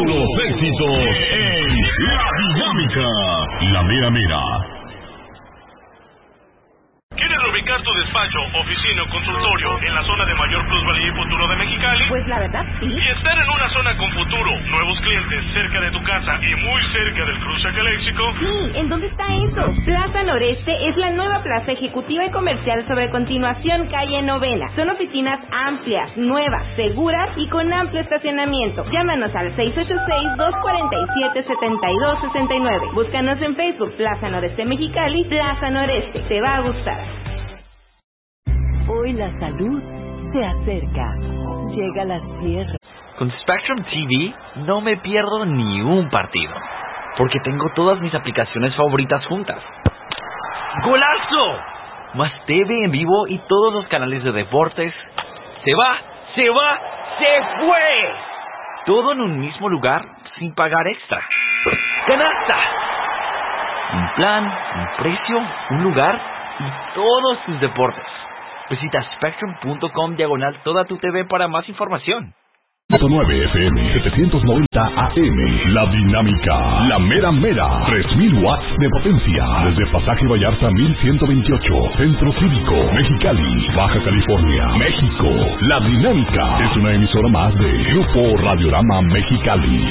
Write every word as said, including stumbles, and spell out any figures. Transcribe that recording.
puros éxitos en La Dinámica, la mera mera. ¿Quieres ubicar tu despacho, oficina o consultorio en la zona de mayor plusvalía y futuro de Mexicali? Pues la verdad, sí. Y estar en una zona con futuro, nuevos clientes, cerca de tu casa y muy cerca del cruce Caléxico. Sí, ¿en dónde está eso? Plaza Noreste es la nueva plaza ejecutiva y comercial sobre Continuación, calle Novena. Son oficinas amplias, nuevas, seguras y con amplio estacionamiento. Llámanos al seis ocho seis, dos cuatro siete, siete dos seis nueve. Búscanos en Facebook, Plaza Noreste Mexicali, Plaza Noreste. Te va a gustar. Hoy la salud se acerca. Llega la sierra. Con Spectrum T V no me pierdo ni un partido, porque tengo todas mis aplicaciones favoritas juntas. ¡Golazo! Más T V en vivo y todos los canales de deportes. ¡Se va! ¡Se va! ¡Se fue! Todo en un mismo lugar sin pagar extra. ¡Canasta! Un plan, un precio, un lugar y todos tus deportes. Visita spectrum.com diagonal toda tu T V para más información. ciento nueve F M, setecientos noventa A M, La Dinámica, la mera mera, tres mil watts de potencia, desde Pasaje Vallarta mil ciento veintiocho, Centro Cívico, Mexicali, Baja California, México. La Dinámica es una emisora más de Grupo Radiorama Mexicali.